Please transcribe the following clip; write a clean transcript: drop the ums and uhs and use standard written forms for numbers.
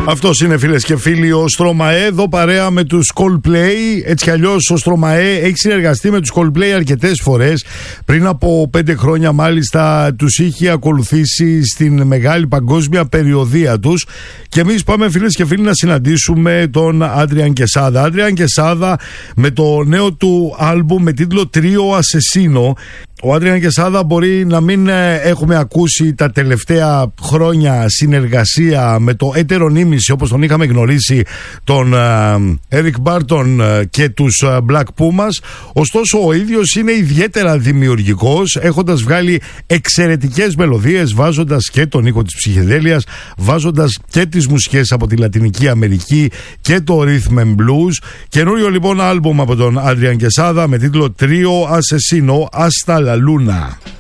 Αυτός είναι, φίλες και φίλοι, ο Στρωμαέ, εδώ παρέα με τους Coldplay. Έτσι κι αλλιώς ο Στρωμαέ έχει συνεργαστεί με τους Coldplay αρκετές φορές. Πριν από 5 χρόνια μάλιστα τους είχε ακολουθήσει στην μεγάλη παγκόσμια περιοδεία τους. Και εμείς πάμε, φίλες και φίλοι, να συναντήσουμε τον Adrian Quesada. Adrian Quesada με το νέο του άλμπουμ με τίτλο Trio Asesino. Ο Adrian Quesada μπορεί να μην έχουμε ακούσει τα τελευταία χρόνια συνεργασία με το έτερο νήμιση, όπως τον είχαμε γνωρίσει, τον Eric Barton και τους Black Pumas. Ωστόσο ο ίδιος είναι ιδιαίτερα δημιουργικός, έχοντας βγάλει εξαιρετικές μελωδίες, βάζοντας και τον ήχο της ψυχεδέλειας, βάζοντας και τις μουσικές από τη Λατινική Αμερική και το Rhythm and Blues. Καινούριο λοιπόν άλμπουμ από τον Adrian Quesada με τίτλο Trio Asesino, Hasta la Luna.